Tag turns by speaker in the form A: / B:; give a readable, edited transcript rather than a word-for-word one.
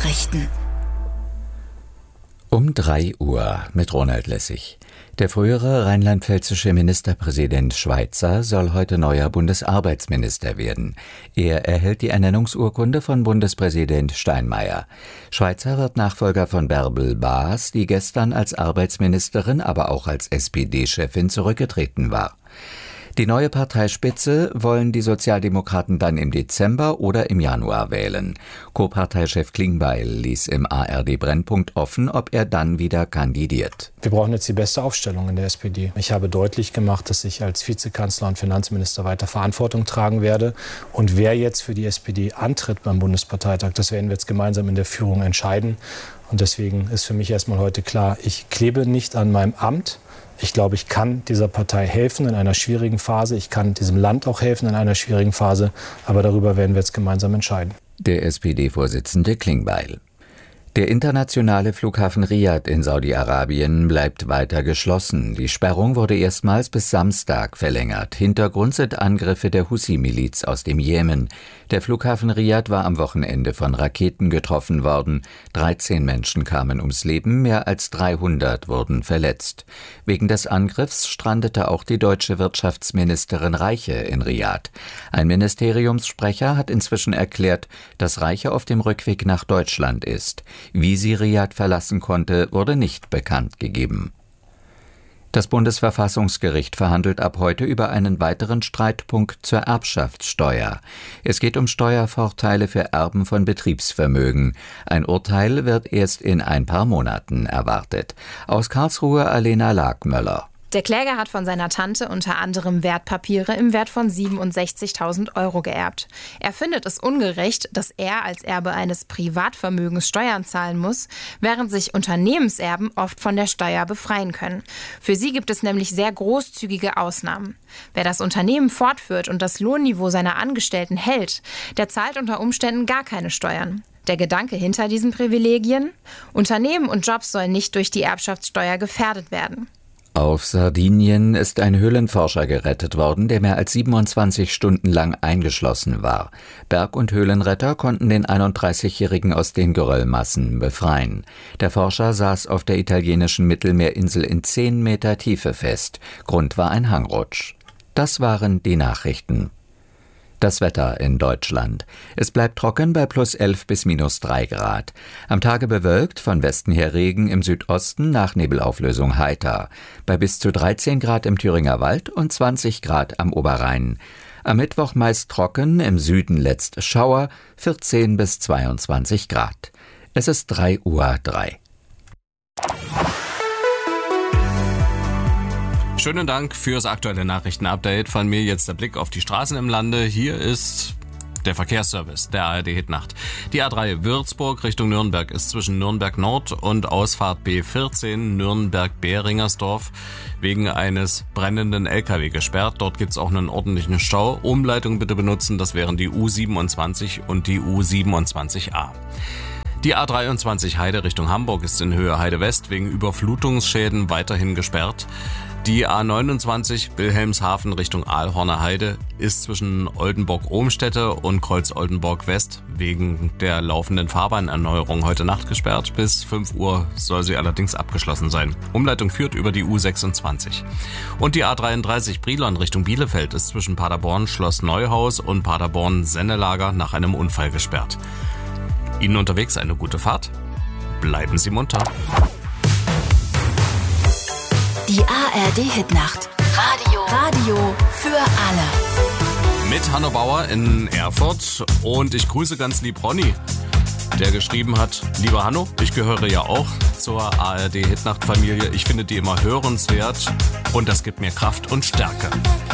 A: Nachrichten.
B: Um 3 Uhr mit Ronald Lessig. Der frühere rheinland-pfälzische Ministerpräsident Schweitzer soll heute neuer Bundesarbeitsminister werden. Er erhält die Ernennungsurkunde von Bundespräsident Steinmeier. Schweitzer wird Nachfolger von Bärbel Baas, die gestern als Arbeitsministerin, aber auch als SPD-Chefin zurückgetreten war. Die neue Parteispitze wollen die Sozialdemokraten dann im Dezember oder im Januar wählen. Co-Parteichef Klingbeil ließ im ARD Brennpunkt offen, ob er dann wieder kandidiert.
C: Wir brauchen jetzt die beste Aufstellung in der SPD. Ich habe deutlich gemacht, dass ich als Vizekanzler und Finanzminister weiter Verantwortung tragen werde. Und wer jetzt für die SPD antritt beim Bundesparteitag, das werden wir jetzt gemeinsam in der Führung entscheiden. Und deswegen ist für mich erstmal heute klar, ich klebe nicht an meinem Amt. Ich glaube, ich kann dieser Partei helfen in einer schwierigen Phase. Ich kann diesem Land auch helfen in einer schwierigen Phase. Aber darüber werden wir jetzt gemeinsam entscheiden.
B: Der SPD-Vorsitzende Klingbeil. Der internationale Flughafen Riad in Saudi-Arabien bleibt weiter geschlossen. Die Sperrung wurde erstmals bis Samstag verlängert. Hintergrund sind Angriffe der Houthi-Miliz aus dem Jemen. Der Flughafen Riad war am Wochenende von Raketen getroffen worden. 13 Menschen kamen ums Leben, mehr als 300 wurden verletzt. Wegen des Angriffs strandete auch die deutsche Wirtschaftsministerin Reiche in Riad. Ein Ministeriumssprecher hat inzwischen erklärt, dass Reiche auf dem Rückweg nach Deutschland ist. Wie sie Riad verlassen konnte, wurde nicht bekannt gegeben. Das Bundesverfassungsgericht verhandelt ab heute über einen weiteren Streitpunkt zur Erbschaftssteuer. Es geht um Steuervorteile für Erben von Betriebsvermögen. Ein Urteil wird erst in ein paar Monaten erwartet. Aus Karlsruhe Alena Lagmöller.
D: Der Kläger hat von seiner Tante unter anderem Wertpapiere im Wert von 67.000 € geerbt. Er findet es ungerecht, dass er als Erbe eines Privatvermögens Steuern zahlen muss, während sich Unternehmenserben oft von der Steuer befreien können. Für sie gibt es nämlich sehr großzügige Ausnahmen. Wer das Unternehmen fortführt und das Lohnniveau seiner Angestellten hält, der zahlt unter Umständen gar keine Steuern. Der Gedanke hinter diesen Privilegien? Unternehmen und Jobs sollen nicht durch die Erbschaftssteuer gefährdet werden.
B: Auf Sardinien ist ein Höhlenforscher gerettet worden, der mehr als 27 Stunden lang eingeschlossen war. Berg- und Höhlenretter konnten den 31-Jährigen aus den Geröllmassen befreien. Der Forscher saß auf der italienischen Mittelmeerinsel in 10 Meter Tiefe fest. Grund war ein Hangrutsch. Das waren die Nachrichten. Das Wetter in Deutschland. Es bleibt trocken bei +11 bis -3 Grad. Am Tage bewölkt, von Westen her Regen, im Südosten nach Nebelauflösung heiter. Bei bis zu 13 Grad im Thüringer Wald und 20 Grad am Oberrhein. Am Mittwoch meist trocken, im Süden letzt Schauer, 14 bis 22 Grad. Es ist 3:03 Uhr.
E: Schönen Dank fürs aktuelle Nachrichtenupdate. Von mir jetzt der Blick auf die Straßen im Lande. Hier ist der Verkehrsservice der ARD Hitnacht. Die A3 Würzburg Richtung Nürnberg ist zwischen Nürnberg Nord und Ausfahrt B14 Nürnberg-Beringersdorf wegen eines brennenden LKW gesperrt. Dort gibt es auch einen ordentlichen Stau. Umleitung bitte benutzen, das wären die U27 und die U27a. Die A23 Heide Richtung Hamburg ist in Höhe Heide West wegen Überflutungsschäden weiterhin gesperrt. Die A29 Wilhelmshaven Richtung Aalhorner Heide ist zwischen Oldenburg-Ohmstede und Kreuz-Oldenburg-West wegen der laufenden Fahrbahnerneuerung heute Nacht gesperrt. Bis 5 Uhr soll sie allerdings abgeschlossen sein. Umleitung führt über die U26. Und die A33 Brilon Richtung Bielefeld ist zwischen Paderborn Schloss Neuhaus und Paderborn Sennelager nach einem Unfall gesperrt. Ihnen unterwegs eine gute Fahrt. Bleiben Sie munter.
A: Die ARD Hitnacht. Radio für alle.
E: Mit Hanno Bauer in Erfurt und ich grüße ganz lieb Ronny, der geschrieben hat: Lieber Hanno, ich gehöre ja auch zur ARD Hitnacht Familie. Ich finde die immer hörenswert und das gibt mir Kraft und Stärke.